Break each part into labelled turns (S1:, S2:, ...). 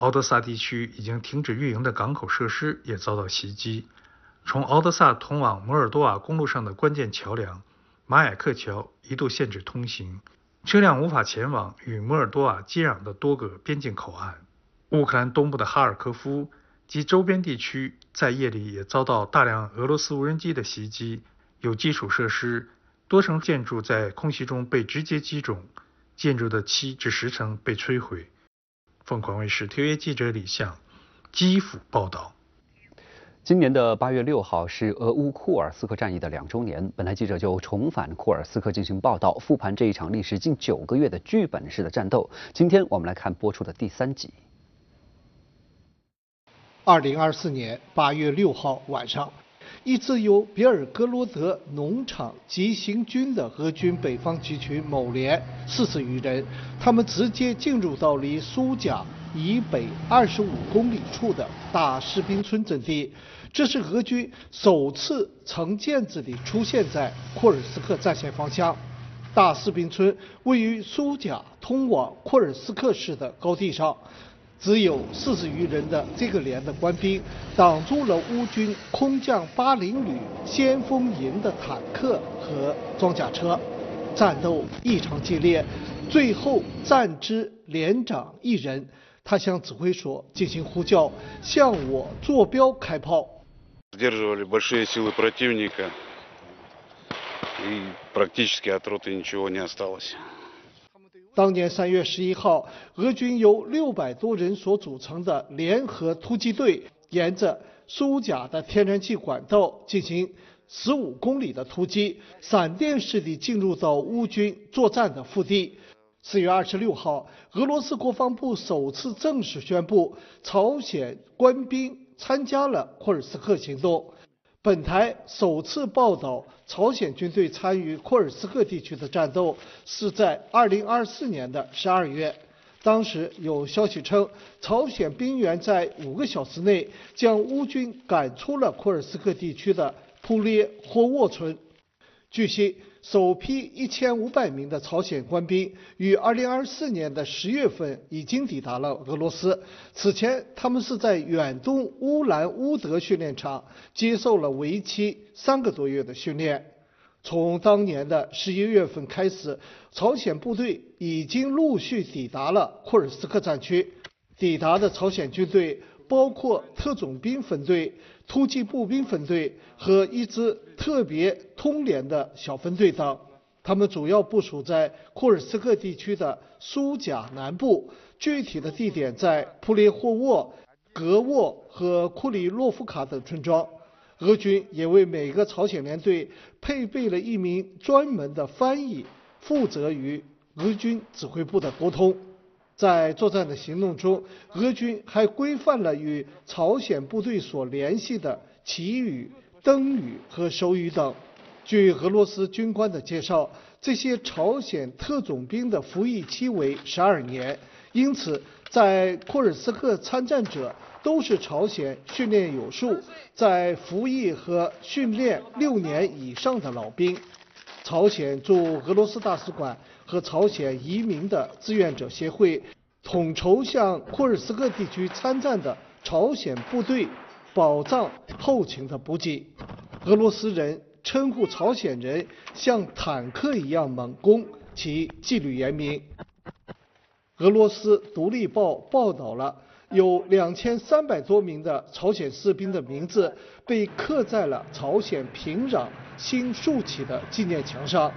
S1: 敖德萨地区已经停止运营的港口设施也遭到袭击。从敖德萨通往摩尔多瓦公路上的关键桥梁马雅克桥一度限制通行，车辆无法前往与摩尔多瓦接壤的多个边境口岸。乌克兰东部的哈尔科夫及周边地区在夜里也遭到大量俄罗斯无人机的袭击，有基础设施、多层建筑在空袭中被直接击中，建筑的7至10层被摧毁。凤凰卫视特约记者李向，基辅报道。
S2: 今年的8月6号是俄乌库尔斯克战役的2周年，本台记者就重返库尔斯克进行报道，复盘这一场历时近9个月的剧本式的战斗。今天我们来看播出的第3集。
S3: 2024年8月6号晚上，一支由别尔哥罗德农场急行军的俄军北方集群某连40余人，他们直接进入到离苏贾以北25公里处的大士兵村阵地。这是俄军首次成建制地出现在库尔斯克战线方向。大士兵村位于苏贾通往库尔斯克市的高地上，只有40余人的这个连的官兵挡住了乌军空降80旅先锋营的坦克和装甲车，战斗异常激烈。最后战之连长一人，他向指挥所进行呼叫，向我坐标开炮。
S4: Сдерживали большие силы противника, и практически от роты ничего не осталось.
S3: 当年3月11号，俄军由600多人所组成的联合突击队，沿着苏贾的天然气管道进行15公里的突击，闪电式地进入到乌军作战的腹地。4月26号，俄罗斯国防部首次正式宣布，朝鲜官兵参加了库尔斯克行动。本台首次报道朝鲜军队参与库尔斯克地区的战斗是在2024年的12月。当时有消息称，朝鲜兵员在5个小时内将乌军赶出了库尔斯克地区的普列霍沃村。据悉，首批1500名的朝鲜官兵于2024年的10月份已经抵达了俄罗斯。此前，他们是在远东乌兰乌德训练场接受了为期3个多月的训练。从当年的11月份开始，朝鲜部队已经陆续抵达了库尔斯克战区。抵达的朝鲜军队包括特种兵分队、突击步兵分队和一支特别通联的小分队等，他们主要部署在库尔斯克地区的苏贾南部，具体的地点在普列霍沃、格沃和库里洛夫卡等村庄。俄军也为每个朝鲜联队配备了一名专门的翻译，负责与俄军指挥部的沟通。在作战的行动中，俄军还规范了与朝鲜部队所联系的旗语、灯语和手语等。据俄罗斯军官的介绍，这些朝鲜特种兵的服役期为12年，因此在库尔斯克参战者都是朝鲜训练有素、在服役和训练6年以上的老兵。朝鲜驻俄罗斯大使馆和朝鲜移民的志愿者协会统筹向库尔斯克地区参战的朝鲜部队保障后勤的补给。俄罗斯人称呼朝鲜人像坦克一样猛攻，其纪律严明。俄罗斯独立报报道了有2300多名的朝鲜士兵的名字被刻在了朝鲜平壤新竖起的纪念墙上。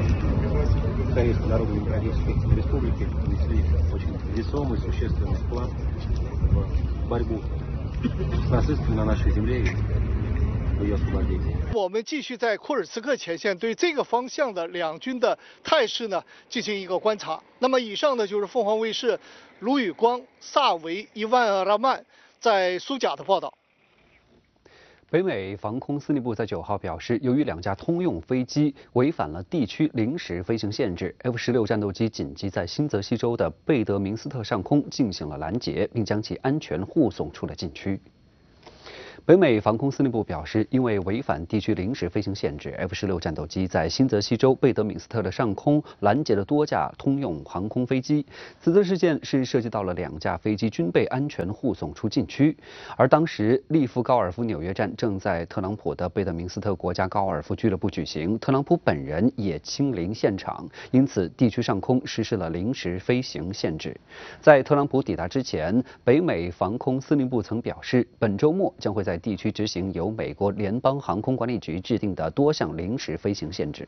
S3: 我们继续在库尔斯克前线对这个方向的两军的态势呢进行一个观察。那么以上呢就是凤凰卫视卢宇光、萨维、伊万·拉曼在苏贾的报道。
S2: 北美防空司令部在9号表示，由于2架通用飞机违反了地区临时飞行限制 ，F-16战斗机紧急在新泽西州的贝德明斯特上空进行了拦截，并将其安全护送出了禁区。 北美防空司令部表示，因为违反地区临时飞行限制 ，F-16战斗机在新泽西州贝德敏斯特的上空拦截了多架通用航空飞机。此次事件是涉及到了2架飞机均被安全护送出禁区，而当时利夫高尔夫纽约站正在特朗普的贝德明斯特国家高尔夫俱乐部举行，特朗普本人也亲临现场，因此地区上空实施了临时飞行限制。在特朗普抵达之前，北美防空司令部曾表示，本周末将会在地区执行由美国联邦航空管理局制定的多项临时飞行限制。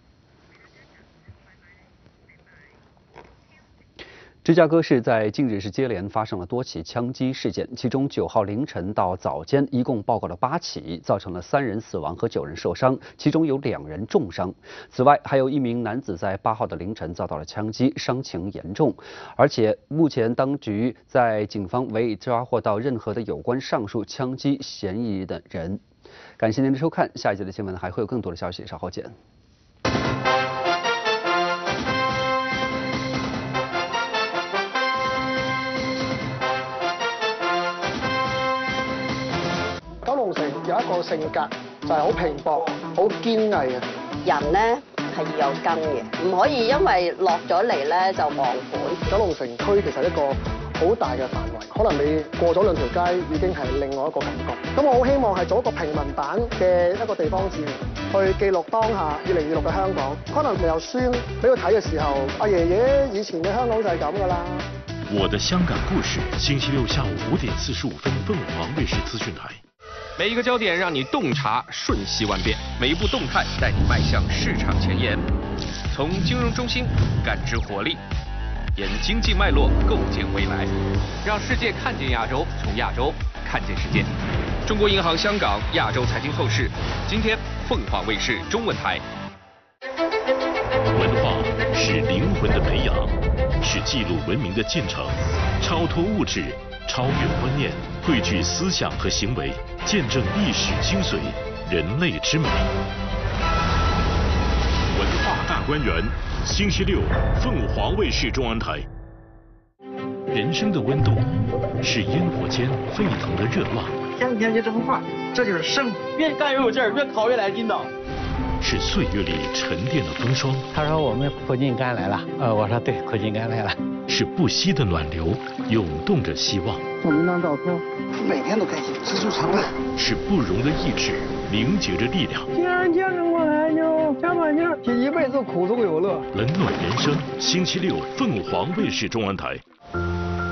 S2: 芝加哥市在近日是接连发生了多起枪击事件，其中9号凌晨到早间一共报告了8起，造成了3人死亡和9人受伤，其中有2人重伤。此外，还有1名男子在8号的凌晨遭到了枪击，伤情严重。而且目前当局在警方未抓获到任何的有关上述枪击嫌疑的人。感谢您的收看，下一节的新闻还会有更多的消息，稍后见。
S5: 九龍城有一個性格就係好拼搏、好堅毅嘅
S6: 人咧，係要有根嘅，唔可以因為落咗嚟咧就忘本。
S5: 九龍城區其實一個好大嘅範圍，可能你過咗2條街已經係另外一個感覺。咁我好希望係做一個平民版嘅一個地方志，去記錄當下2026嘅香港。可能由書俾佢睇嘅時候，阿爺爺以前嘅香港就係咁㗎啦。
S7: 我的香港故事，星期6下午5點45分，鳳凰衛視資訊台。
S8: 每一個焦點讓你洞察瞬息萬變，每一步動態帶你邁向市場前沿。從金融中心感知活力，沿經濟脈絡構建未來，讓世界看見亞洲，從亞洲看見世界。中國銀行香港亞洲財經透視，今天鳳凰衛視中文台。
S7: 文化是靈魂的培養，是記錄文明的進程，超脫物質，超越觀念，匯聚思想和行為，見證歷史精髓，人類之美。文化大觀園，星期6，鳳凰衛視中文台。人生的溫度是煙火間沸騰的熱浪。
S9: 天天就這麼快，這就是生活。越幹越有勁兒，越考越來勁的。
S7: 是歲月裏沉澱的風霜。
S10: 他說我們苦盡甘來了，我說對，苦盡甘來了。
S7: 是不息的暖流，湧動着希望。
S5: 送您張照片，每天都開心，知足常樂。
S7: 是不容的意志，凝結着力量。
S10: 既然堅持過來，就加把勁，這一輩子苦中有樂。
S7: 冷暖人生，星期6，鳳凰衛視中文台。